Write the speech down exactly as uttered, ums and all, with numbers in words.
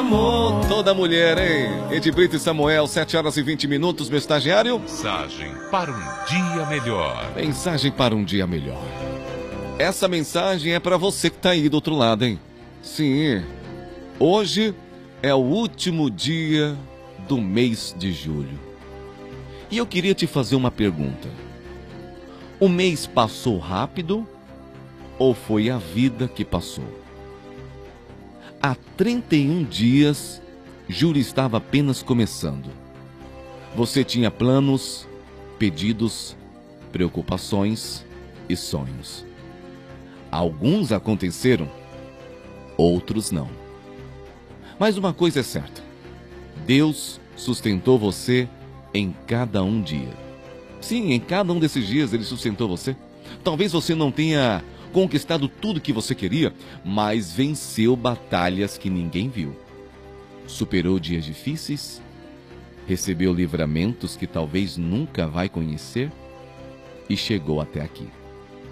amor. Toda mulher, hein? Ed Brito e Samuel, sete horas e vinte minutos, meu estagiário. Mensagem para um dia melhor. Mensagem para um dia melhor. Essa mensagem é para você que tá aí do outro lado, hein? Sim, hoje é o último dia do mês de julho. E eu queria te fazer uma pergunta. O mês passou rápido ou foi a vida que passou? Há trinta e um dias, julho estava apenas começando. Você tinha planos, pedidos, preocupações e sonhos. Alguns aconteceram, outros não. Mas uma coisa é certa: Deus sustentou você em cada um dia. Sim, em cada um desses dias Ele sustentou você. Talvez você não tenha conquistado tudo que você queria, mas venceu batalhas que ninguém viu. Superou dias difíceis, recebeu livramentos que talvez nunca vai conhecer e chegou até aqui.